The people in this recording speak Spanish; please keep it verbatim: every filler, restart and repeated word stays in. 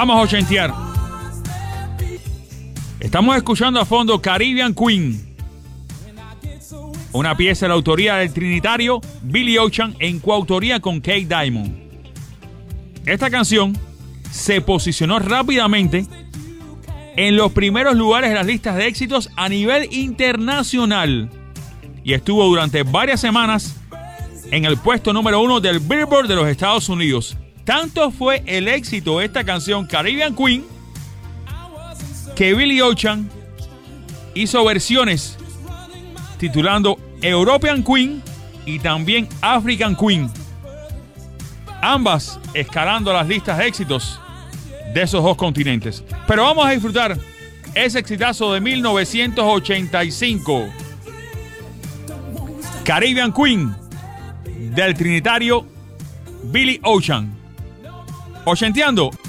Vamos a ochentear. Estamos escuchando a fondo Caribbean Queen, una pieza de la autoría del trinitario Billy Ocean en coautoría con Kate Diamond. Esta canción se posicionó rápidamente en los primeros lugares de las listas de éxitos a nivel internacional y estuvo durante varias semanas en el puesto número uno del Billboard de los Estados Unidos. Tanto fue el éxito de esta canción Caribbean Queen que Billy Ocean hizo versiones titulando European Queen y también African Queen, ambas escalando las listas de éxitos de esos dos continentes. Pero vamos a disfrutar ese exitazo de mil novecientos ochenta y cinco, Caribbean Queen, del trinitario Billy Ocean. Ochenteando